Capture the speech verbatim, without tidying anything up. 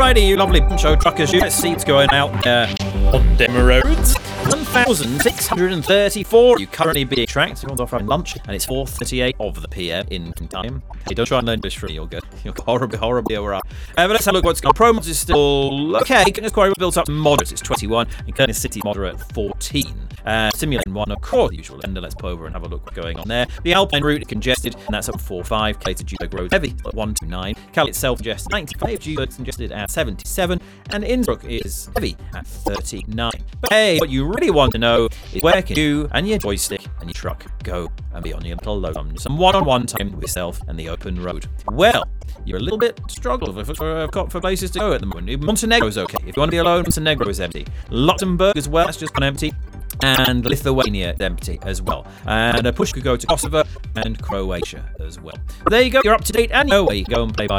Alrighty, you lovely show truckers, you let's see what's going out there on them roads. one thousand six hundred thirty-four you currently being tracked. Everyone's off having lunch, and it's four thirty-eight of the P M in time. Hey, don't try and learn English for me, you'll go, you'll go horribly, horribly over. Uh, but let's have a look what's going on. Pro mods is still okay. Goodness Quarry built up to moderate, it's twenty-one, and Curtis City moderate fourteen. Uh, Simulating one, of course, the usual. And let's pull over and have a look what's going on there. The Alpine route is congested, and that's up four five. K to Duke Road heavy at one two nine. Cali itself congested ninety-five. Duke congested at seventy-seven, and Innsbruck is heavy at thirty-nine. But hey, what you really want to know is where can you and your joystick and your truck go and be on your little load on some one-on-one time with yourself and the open road? Well, you're a little bit struggled for, for, for places to go at the moment. Montenegro's okay. If you want to be alone, Montenegro is empty. Luxembourg as well, that's just gone empty. And Lithuania is empty as well. And a push could go to Kosovo and Croatia as well. There you go, you're up to date and you know where you go and play by